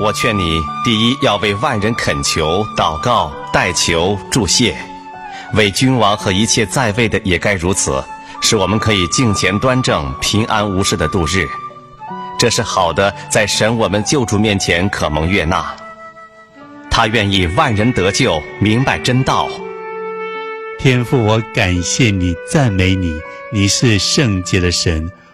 我劝你，第一要为万人恳求、祷告、代求、祝谢，为君王和一切在位的也该如此，使我们可以敬虔端正、平安无事的度日。这是好的，在神我们救主面前可蒙悦纳。他愿意万人得救，明白真道。 天父，我感谢你，赞美你，你是圣洁的神，